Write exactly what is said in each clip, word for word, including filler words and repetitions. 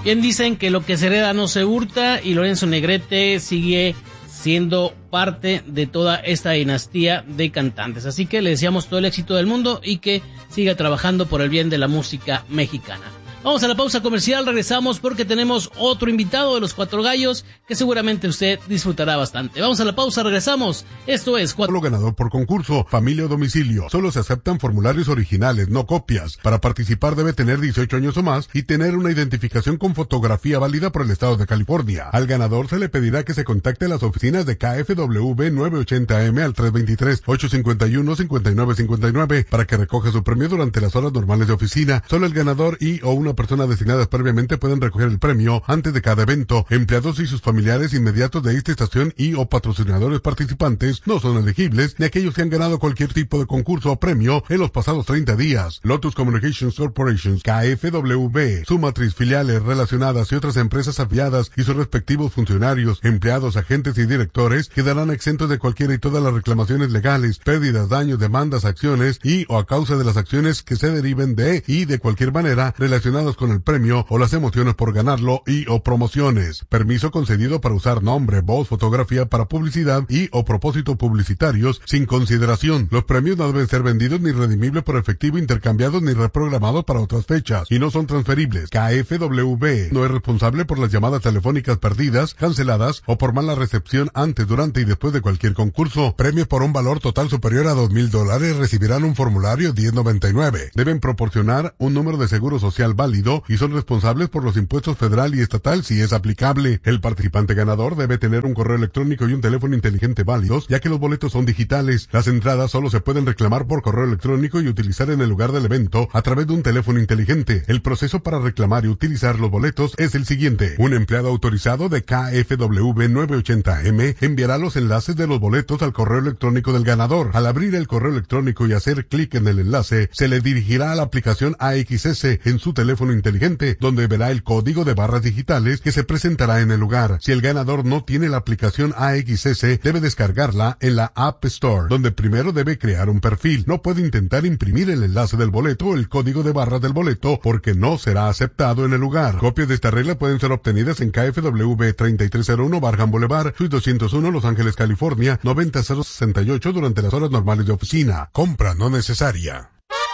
Bien dicen que lo que se hereda no se hurta, y Lorenzo Negrete sigue siendo parte de toda esta dinastía de cantantes. Así que le deseamos todo el éxito del mundo y que siga trabajando por el bien de la música mexicana. Vamos a la pausa comercial, regresamos porque tenemos otro invitado de los Cuatro Gallos que seguramente usted disfrutará bastante. Vamos a la pausa, regresamos. Esto es Cuatro... Solo ganador por concurso, familia o domicilio. Solo se aceptan formularios originales, no copias. Para participar debe tener dieciocho años o más y tener una identificación con fotografía válida por el estado de California. Al ganador se le pedirá que se contacte a las oficinas de K F W nueve ochenta M al tres dos tres, ocho cinco uno, cinco nueve cinco nueve para que recoja su premio durante las horas normales de oficina. Solo el ganador y o una personas designadas previamente pueden recoger el premio antes de cada evento. Empleados y sus familiares inmediatos de esta estación y o patrocinadores participantes no son elegibles, ni aquellos que han ganado cualquier tipo de concurso o premio en los pasados treinta días. Lotus Communications Corporation, K F W, su matriz, filiales relacionadas y otras empresas afiliadas y sus respectivos funcionarios, empleados, agentes y directores quedarán exentos de cualquiera y todas las reclamaciones legales, pérdidas, daños, demandas, acciones y o a causa de las acciones que se deriven de y de cualquier manera relacionadas con el premio o las emociones por ganarlo y o promociones. Permiso concedido para usar nombre, voz, fotografía para publicidad y o propósitos publicitarios sin consideración. Los premios no deben ser vendidos ni redimibles por efectivo, intercambiados ni reprogramados para otras fechas y no son transferibles. K F W no es responsable por las llamadas telefónicas perdidas, canceladas o por mala recepción antes, durante y después de cualquier concurso. Premios por un valor total superior a dos mil dólares recibirán un formulario diez noventa y nueve. Deben proporcionar un número de seguro social válido y son responsables por los impuestos federal y estatal si es aplicable. El participante ganador debe tener un correo electrónico y un teléfono inteligente válidos, ya que los boletos son digitales. Las entradas solo se pueden reclamar por correo electrónico y utilizar en el lugar del evento a través de un teléfono inteligente. El proceso para reclamar y utilizar los boletos es el siguiente. Un empleado autorizado de K F W nueve ochenta M enviará los enlaces de los boletos al correo electrónico del ganador. Al abrir el correo electrónico y hacer clic en el enlace, se le dirigirá a la aplicación A X S en su teléfono inteligente, donde verá el código de barras digitales que se presentará en el lugar. Si el ganador no tiene la aplicación A X S, debe descargarla en la App Store, donde primero debe crear un perfil. No puede intentar imprimir el enlace del boleto o el código de barras del boleto porque no será aceptado en el lugar. Copias de esta regla pueden ser obtenidas en K F W treinta y tres cero uno Barham Boulevard, Suite doscientos uno, Los Ángeles, California, noventa cero sesenta y ocho durante las horas normales de oficina. Compra no necesaria.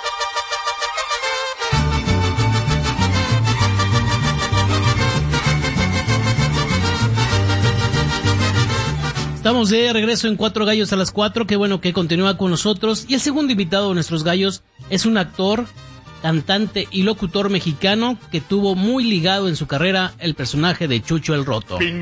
Estamos de regreso en Cuatro Gallos a las Cuatro. Qué bueno que continúa con nosotros. Y el segundo invitado de nuestros gallos es un actor, cantante y locutor mexicano que tuvo muy ligado en su carrera el personaje de Chucho el Roto.